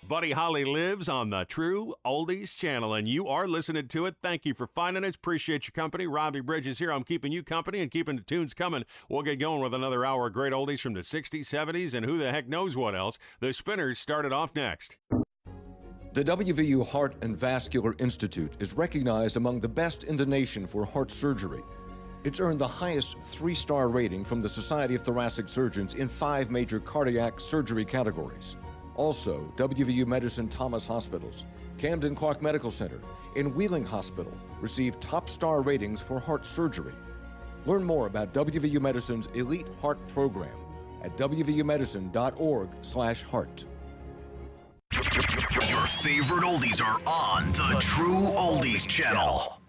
Buddy Holly lives on the True Oldies channel, and you are listening to it. Thank you for finding us. Appreciate your company. Robbie Bridges here. I'm keeping you company and keeping the tunes coming. We'll get going with another hour of great oldies from the 60s, 70s, and who the heck knows what else. The Spinners started off next. The WVU Heart and Vascular Institute is recognized among the best in the nation for heart surgery. It's earned the highest 3-star rating from the Society of Thoracic Surgeons in 5 major cardiac surgery categories. Also, WVU Medicine Thomas Hospitals, Camden Clark Medical Center, and Wheeling Hospital receive top star ratings for heart surgery. Learn more about WVU Medicine's Elite Heart Program at wvumedicine.org/heart. Your favorite oldies are on the True Oldies channel.